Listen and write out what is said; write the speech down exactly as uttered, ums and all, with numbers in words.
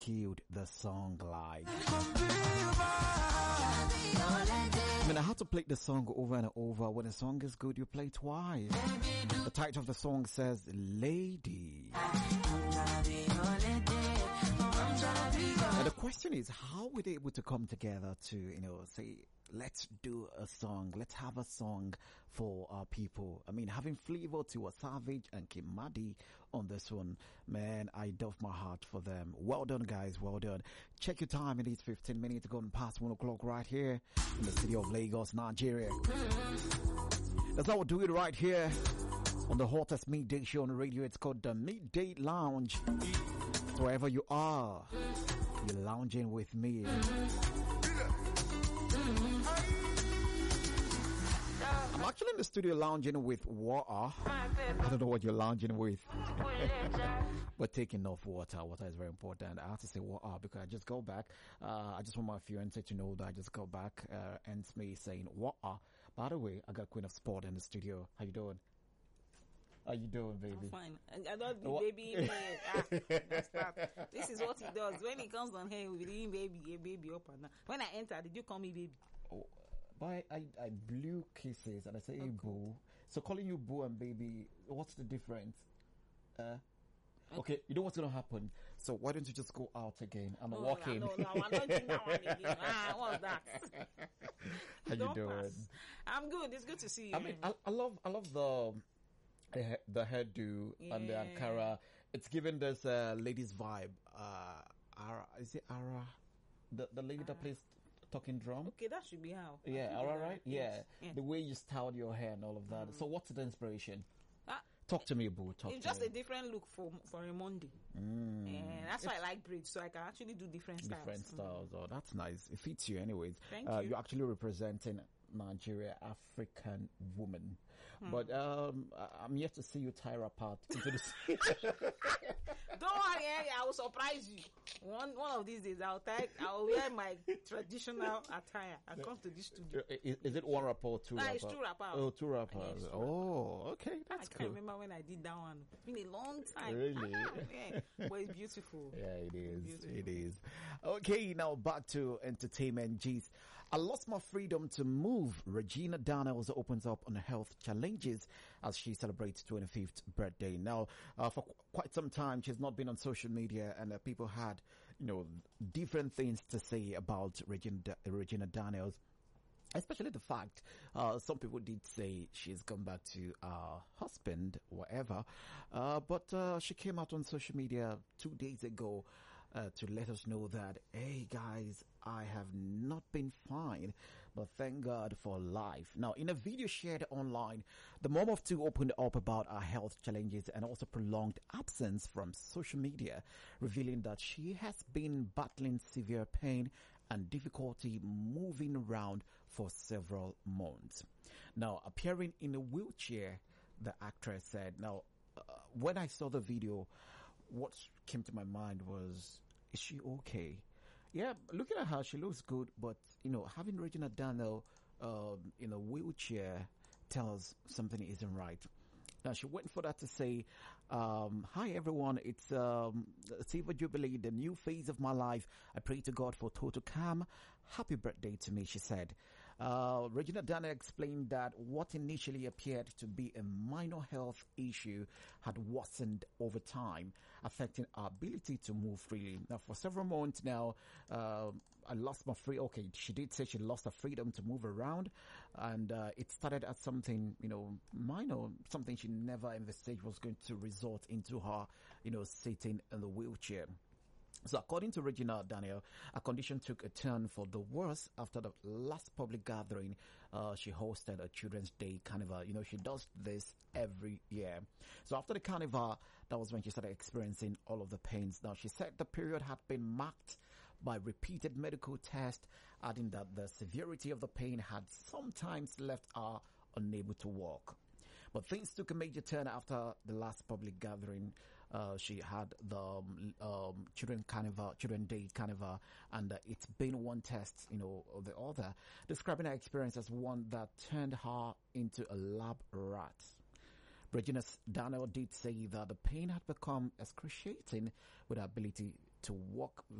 killed the song like. I mean, I had to play the song over and over. When a song is good, you play it twice. The title of the song says, Lady. And the question is, how were they able to come together to, you know, say, let's do a song, let's have a song for our people. I mean, having Flavor, Tiwa Savage and Kimadi on this one, man, I doff my heart for them. Well done, guys, well done. Check your time, it is fifteen minutes gone past one o'clock right here in the city of Lagos, Nigeria. That's how we do it right here on the hottest midday show on the radio. It's called the Midday Lounge. So wherever you are, you're lounging with me. I'm actually in the studio lounging with water. I don't know what you're lounging with. But take enough water. Water is very important. I have to say water because I just go back. Uh, I just want my fiance to know that I just go back uh, and me saying water. By the way, I got Queen of Sport in the studio. How you doing? How you doing, baby? I'm fine. I don't do baby. ah, this is what he does. When he comes on here, we doing baby, a baby up and down. When I enter, did you call me baby? Oh, but I, I blew kisses and I say, hey, okay. Boo. So calling you boo and baby, what's the difference? Uh, okay. okay, you know what's going to happen? So why don't you just go out again? I'm no, walking. No, no, no, I'm not doing that one again. Ah, what's that? How you doing? Pass. I'm good. It's good to see you. I mean, I, I love, I love the... the hairdo yeah. and the Ankara. It's given this uh, lady's vibe. Uh, Ara, is it Ara? The the lady Ara. that plays talking drum? Okay, that should be how. Yeah, Ara, right? Yes. Yeah. yeah. The way you styled your hair and all of that. Mm. So what's the inspiration? Uh, Talk to me, Boo. Talk it's to just me. a different look for for a Monday. Mm. And that's why I like braids, so I can actually do different styles. Different styles. Mm. Oh, that's nice. It fits you anyways. Thank uh, you. You're actually representing Nigeria, African woman. Hmm. But um, I'm yet to see you tie a part into the Don't worry, I will surprise you. One one of these days, I'll tie. I'll wear my traditional attire. I'll come to this studio. Is, is it one rapper or two no, rapper? It's two rapper. Oh, two rappers. Yes, two oh, rapper. Okay, that's I cool. can't remember when I did that one. It's been a long time. Really? Ah, yeah. But it's beautiful. Yeah, it is. Beautiful. It is. Okay, now back to entertainment. Geez, I lost my freedom to move. Regina Daniels opens up on health challenges as she celebrates twenty-fifth birthday. Now, uh, for qu- quite some time, she's not been on social media, and uh, people had, you know, different things to say about Regina, Regina Daniels. Especially the fact, uh, some people did say she's gone back to her husband, whatever. Uh, but, uh, she came out on social media two days ago, uh, to let us know that, hey guys, I have not been fine, but thank God for life. Now, in a video shared online, the mom of two opened up about her health challenges and also prolonged absence from social media, revealing that she has been battling severe pain and difficulty moving around for several months. Now, appearing in a wheelchair, the actress said, now, uh, when I saw the video, what came to my mind was, is she okay? Yeah, looking at her, she looks good, but, you know, having Regina Daniel um, in a wheelchair tells something isn't right. Now, she went for that to say, um, hi everyone, it's um, Silver Jubilee, the new phase of my life. I pray to God for total calm. Happy birthday to me, she said. Uh, Regina Daniel explained that what initially appeared to be a minor health issue had worsened over time, affecting our ability to move freely. Now, for several months now, uh, I lost my free. Okay, she did say she lost her freedom to move around, and uh, it started as something, you know, minor, something she never envisaged was going to result into her, you know, sitting in the wheelchair. So according to Regina Daniel, her condition took a turn for the worse after the last public gathering. Uh, she hosted a Children's Day Carnival. You know, she does this every year. So after the carnival, that was when she started experiencing all of the pains. Now, she said the period had been marked by repeated medical tests, adding that the severity of the pain had sometimes left her unable to walk. But things took a major turn after the last public gathering. Uh, she had the um, um, Children Carnival, Children Day Carnival, and uh, it's been one test, you know, or the other, describing her experience as one that turned her into a lab rat. Regina Daniel did say that the pain had become excruciating with her ability to walk